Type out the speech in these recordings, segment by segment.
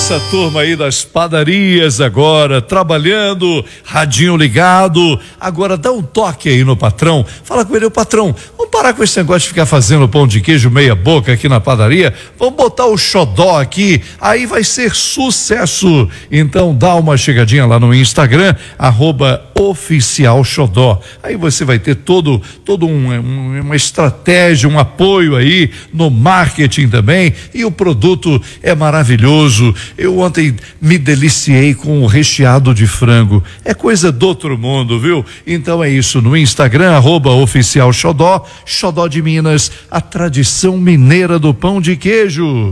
essa turma aí das padarias agora, trabalhando, radinho ligado. Agora dá um toque aí no patrão, fala com ele: ô patrão, vamos parar com esse negócio de ficar fazendo pão de queijo meia boca aqui na padaria, vamos botar o xodó aqui, aí vai ser sucesso. Então dá uma chegadinha lá no Instagram, @oficialxodó. Aí você vai ter todo uma estratégia, um apoio aí no marketing também, e o produto é maravilhoso. Eu ontem me deliciei com o recheado de frango, é coisa do outro mundo, viu? Então é isso, no Instagram, @oficialxodó, Xodó de Minas, a tradição mineira do pão de queijo.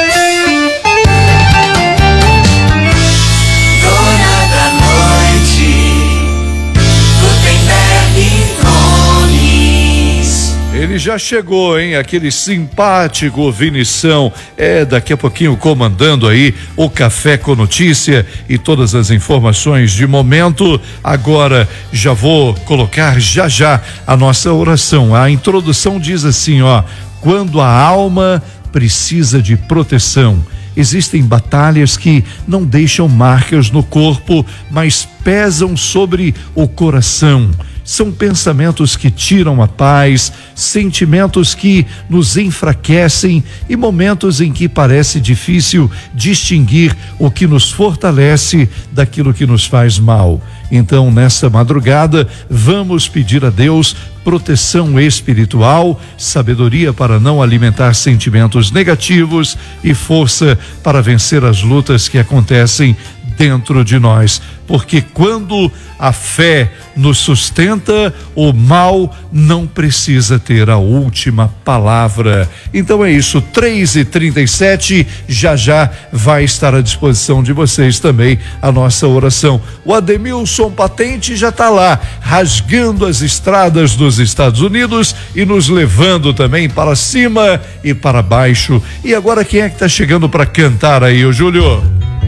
Ele já chegou, hein? Aquele simpático Vinição, daqui a pouquinho comandando aí o Café com Notícia e todas as informações de momento. Agora já vou colocar já a nossa oração. A introdução diz assim, quando a alma precisa de proteção. Existem batalhas que não deixam marcas no corpo, mas pesam sobre o coração. São pensamentos que tiram a paz, sentimentos que nos enfraquecem e momentos em que parece difícil distinguir o que nos fortalece daquilo que nos faz mal. Então, nessa madrugada, vamos pedir a Deus proteção espiritual, sabedoria para não alimentar sentimentos negativos e força para vencer as lutas que acontecem dentro de nós, porque quando a fé nos sustenta, o mal não precisa ter a última palavra. Então é isso, 3h37, já vai estar à disposição de vocês também a nossa oração. O Ademilson Patente já está lá, rasgando as estradas dos Estados Unidos e nos levando também para cima e para baixo. E agora quem é que está chegando para cantar aí, ô Júlio?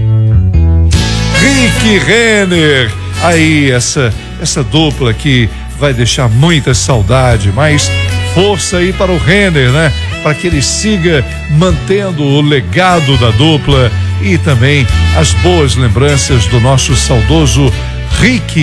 Rick Renner, aí essa dupla que vai deixar muita saudade, mas força aí para o Renner, né? Para que ele siga mantendo o legado da dupla e também as boas lembranças do nosso saudoso Rick